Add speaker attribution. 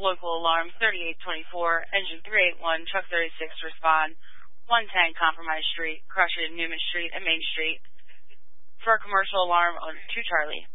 Speaker 1: local alarm 3824, engine 381, truck 36, respond. 110 Compromise Street, Crusher, Newman Street, and Main Street. For a commercial alarm on 2 Charlie.